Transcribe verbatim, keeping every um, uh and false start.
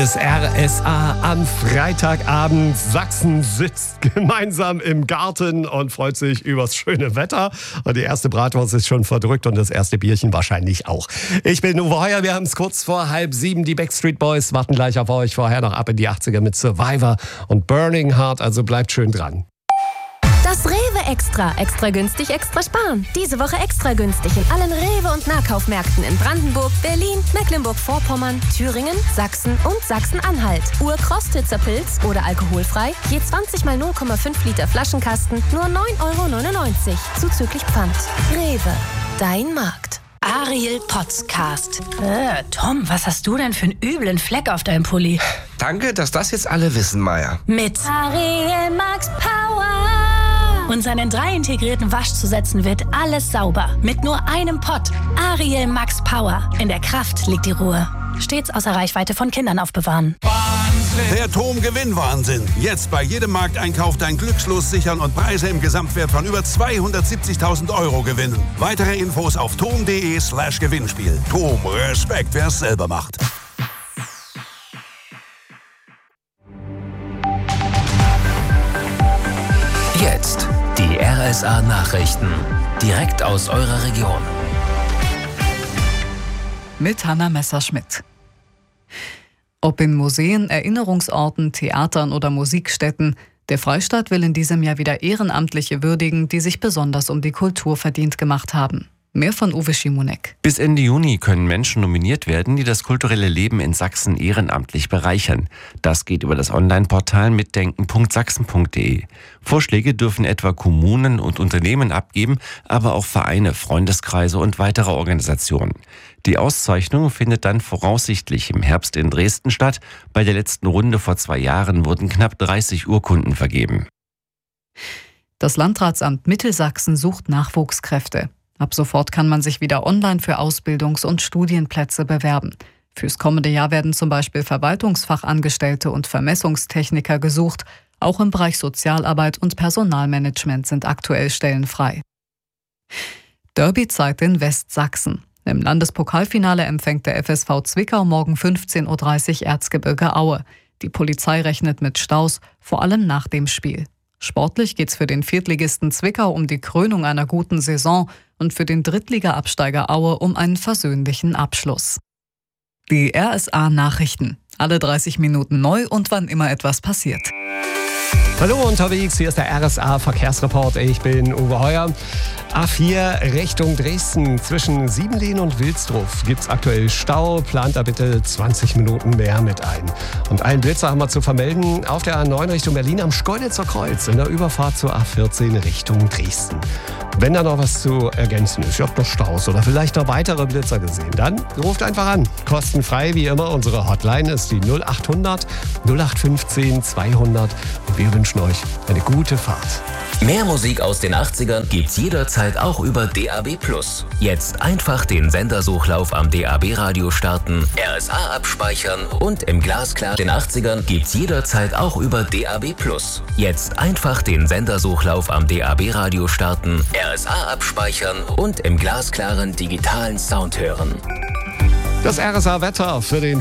Das R S A am Freitagabend. Sachsen sitzt gemeinsam im Garten und freut sich übers schöne Wetter. Und die erste Bratwurst ist schon verdrückt und das erste Bierchen wahrscheinlich auch. Ich bin Uwe Heuer, wir haben es kurz vor halb sieben. Die Backstreet Boys warten gleich auf euch. Vorher noch ab in die achtziger mit Survivor und Burning Heart. Also bleibt schön dran. Das Rewe Extra. Extra günstig, extra sparen. Diese Woche extra günstig in allen Rewe- und Nahkaufmärkten in Brandenburg, Berlin, Mecklenburg-Vorpommern, Thüringen, Sachsen und Sachsen-Anhalt. Urkostitzer Pilz oder alkoholfrei. Je zwanzig mal null Komma fünf Liter Flaschenkasten. Nur neun Euro neunundneunzig. Zuzüglich Pfand. Rewe. Dein Markt. Ariel Podcast. Äh, Tom, was hast du denn für einen üblen Fleck auf deinem Pulli? Danke, dass das jetzt alle wissen, Maya. Mit Ariel Max Power. Und seinen drei integrierten Waschzusätzen wird alles sauber. Mit nur einem Pott. Ariel Max Power. In der Kraft liegt die Ruhe. Stets außer Reichweite von Kindern aufbewahren. Wahnsinn! Der Tom-Gewinn-Wahnsinn. Jetzt bei jedem Markteinkauf dein Glückslos sichern und Preise im Gesamtwert von über zweihundertsiebzigtausend Euro gewinnen. Weitere Infos auf tom.de slash Gewinnspiel. Tom, Respekt, wer es selber macht. Jetzt die R S A-Nachrichten. Direkt aus eurer Region. Mit Hanna Messerschmidt. Ob in Museen, Erinnerungsorten, Theatern oder Musikstätten, der Freistaat will in diesem Jahr wieder Ehrenamtliche würdigen, die sich besonders um die Kultur verdient gemacht haben. Mehr von Uwe Schimonek. Bis Ende Juni können Menschen nominiert werden, die das kulturelle Leben in Sachsen ehrenamtlich bereichern. Das geht über das Online-Portal mitdenken punkt sachsen punkt de. Vorschläge dürfen etwa Kommunen und Unternehmen abgeben, aber auch Vereine, Freundeskreise und weitere Organisationen. Die Auszeichnung findet dann voraussichtlich im Herbst in Dresden statt. Bei der letzten Runde vor zwei Jahren wurden knapp dreißig Urkunden vergeben. Das Landratsamt Mittelsachsen sucht Nachwuchskräfte. Ab sofort kann man sich wieder online für Ausbildungs- und Studienplätze bewerben. Fürs kommende Jahr werden zum Beispiel Verwaltungsfachangestellte und Vermessungstechniker gesucht. Auch im Bereich Sozialarbeit und Personalmanagement sind aktuell Stellen frei. Derbyzeit in Westsachsen. Im Landespokalfinale empfängt der F S V Zwickau morgen fünfzehn Uhr dreißig Erzgebirge Aue. Die Polizei rechnet mit Staus, vor allem nach dem Spiel. Sportlich geht's für den Viertligisten Zwickau um die Krönung einer guten Saison und für den Drittliga-Absteiger Aue um einen versöhnlichen Abschluss. Die R S A-Nachrichten. Alle dreißig Minuten neu und wann immer etwas passiert. Hallo unterwegs, hier ist der R S A-Verkehrsreport. Ich bin Uwe Heuer. A vier Richtung Dresden zwischen Siebenlehn und Wilsdruff gibt's aktuell Stau. Plant da bitte zwanzig Minuten mehr mit ein. Und einen Blitzer haben wir zu vermelden auf der A neun Richtung Berlin am Schkeuditzer Kreuz in der Überfahrt zur A vierzehn Richtung Dresden. Wenn da noch was zu ergänzen ist, ihr habt noch Staus oder vielleicht noch weitere Blitzer gesehen, dann ruft einfach an. Kostenfrei wie immer. Unsere Hotline ist die null acht hundert null acht fünfzehn zweihundert und wir wünschen euch eine gute Fahrt. Mehr Musik aus den achtzigern gibt's jederzeit auch über D A B plus. Jetzt einfach den Sendersuchlauf am D A B-Radio starten, R S A abspeichern und im Glasklar den achtzigern gibt's jederzeit auch über D A B plus. Jetzt einfach den Sendersuchlauf am D A B-Radio starten, R S A abspeichern und im glasklaren digitalen Sound hören. Das R S A-Wetter für den